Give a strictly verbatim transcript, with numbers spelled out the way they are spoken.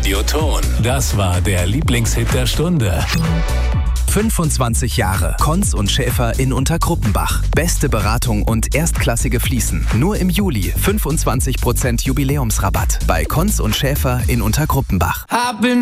Radioton. Das war der Lieblingshit der Stunde. fünfundzwanzig Jahre. Konz und Schäfer in Unterkruppenbach. Beste Beratung und erstklassige Fliesen. Nur im Juli fünfundzwanzig Prozent Jubiläumsrabatt bei Konz und Schäfer in Unterkruppenbach.